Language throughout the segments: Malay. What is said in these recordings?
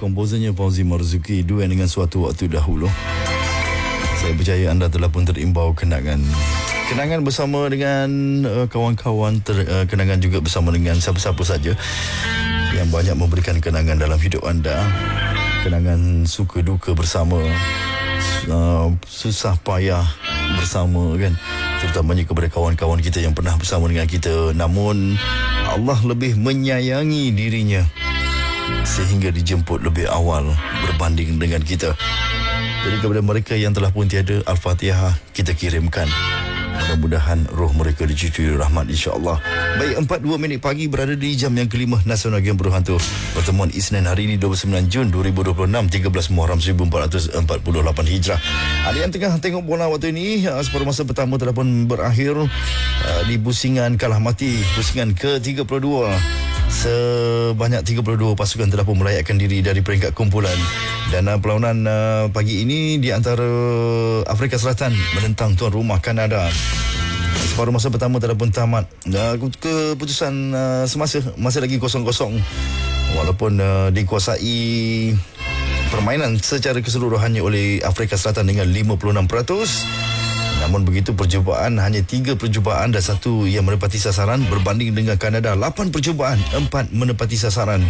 komposernya Fauzi Marzuki, duet dengan Suatu Waktu Dahulu. Saya percaya anda telah pun terimbau kenangan bersama dengan kawan-kawan, kenangan juga bersama dengan siapa-siapa saja yang banyak memberikan kenangan dalam hidup anda. Kenangan suka duka bersama, susah payah bersama kan, terutamanya kepada kawan-kawan kita yang pernah bersama dengan kita, namun Allah lebih menyayangi dirinya sehingga dijemput lebih awal berbanding dengan kita. Jadi kepada mereka yang telah pun tiada, Al-Fatihah kita kirimkan. Mudah-mudahan roh mereka dicucuri rahmat, insya-Allah. Baik, 4:02 pagi berada di jam yang kelima Nasional Game Berhantu. Pertemuan Isnin hari ini 29 Jun 2026, 13 Muharram 1448 Hijrah. Ada yang tengah tengok bola waktu ini, separuh masa pertama telah pun berakhir di pusingan kalah mati, pusingan ke-32. Sebanyak 32 pasukan telah pun melayakkan diri dari peringkat kumpulan. Dan perlawanan pagi ini di antara Afrika Selatan menentang tuan rumah Kanada. Separuh masa pertama telah pun tamat. Keputusan semasa masih lagi 0-0. Walaupun dikuasai permainan secara keseluruhannya oleh Afrika Selatan dengan 56%. Namun begitu, percubaan hanya 3 percubaan dan 1 yang menepati sasaran, berbanding dengan Kanada 8 percubaan, 4 menepati sasaran.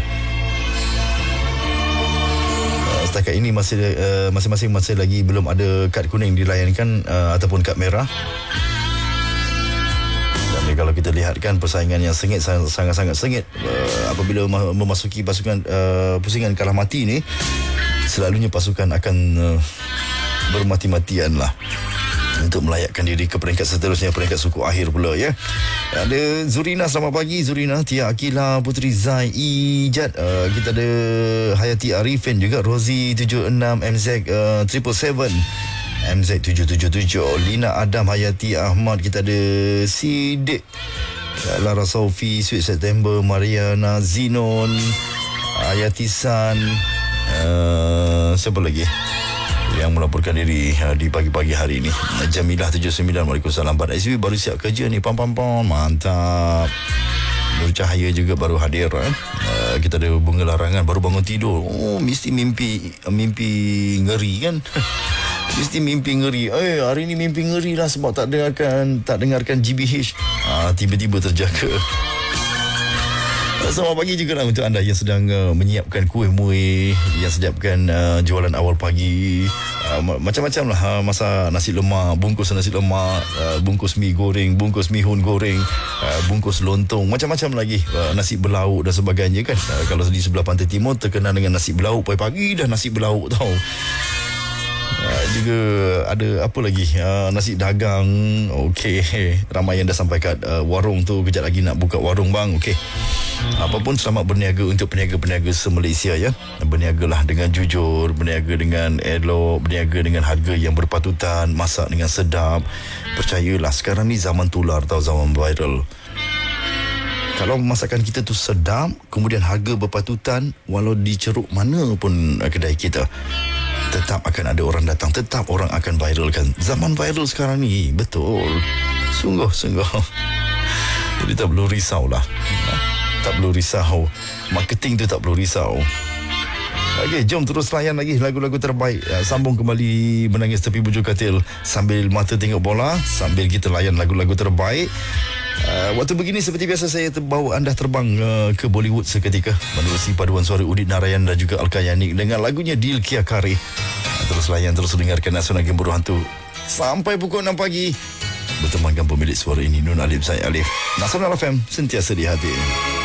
Setakat ini masing-masing masih lagi belum ada kad kuning dilayankan ataupun kad merah. Dan kalau kita lihatkan persaingan yang sengit, sangat-sangat sengit apabila memasuki pasukan pusingan kalah mati ni, selalunya pasukan akan bermati-matian lah untuk melayakkan diri ke peringkat seterusnya, peringkat suku akhir pula ya. Ada Zurina, selamat pagi Zurina. Tia Akila, Putri Zai Ijat, kita ada Hayati Arifin juga, Rozi 76, MZ 777, MZ 777, Lina Adam, Hayati Ahmad, kita ada Sidik, Lara Sofi, Sweet September, Mariana Zinon, Hayati San, siapa lagi yang melaporkan diri di pagi-pagi hari ini? Jamilah 79, Waalaikumsalam. Pada SB baru siap kerja ni, pam. Mantap. Nur Cahaya juga baru hadir. Kita ada Bunga Larangan, baru bangun tidur. Oh, mesti mimpi ngeri kan? Mesti mimpi ngeri. Hari ni mimpi ngeri lah sebab tak dengarkan GBH. Tiba-tiba terjaga. Selamat pagi juga lah untuk anda yang sedang menyiapkan kuih-muih, yang sediakan jualan awal pagi. Macam-macam lah, masak nasi lemak, bungkus nasi lemak, bungkus mi goreng, bungkus mihun goreng, bungkus lontong, macam-macam lagi, nasi belauk dan sebagainya kan. Kalau di sebelah pantai timur terkenal dengan nasi belauk, pagi-pagi dah nasi belauk tau. Juga ada apa lagi, nasi dagang. Okey, ramai yang dah sampai kat warung tu, kejap lagi nak buka warung bang. Okey, apapun selamat berniaga untuk peniaga-peniaga se-Malaysia ya. Berniagalah dengan jujur, berniaga dengan elok, berniaga dengan harga yang berpatutan, masak dengan sedap. Percayalah, sekarang ni zaman tular tau, zaman viral. Kalau masakan kita tu sedap, kemudian harga berpatutan, walau di ceruk mana pun kedai kita, tetap akan ada orang datang, tetap orang akan viralkan. Zaman viral sekarang ni, betul. Sungguh. Jadi tak perlu risau lah. Tak perlu risau. Marketing tu tak perlu risau. Okey, jom terus layan lagi lagu-lagu terbaik. Sambung kembali Menangis Tepi Bujur Katil sambil mata tengok bola, sambil kita layan lagu-lagu terbaik. Waktu begini seperti biasa saya bawa anda terbang ke Bollywood seketika, menerusi paduan suara Udit Narayan dan juga Alkayanik dengan lagunya Dil Kia Kare. Terus layan, terus dengarkan Nasional Game Berhantu sampai pukul 6 pagi. Bertemankan pemilik suara ini, Nun Alim, saya Alif. Nasional FM, sentiasa di hati.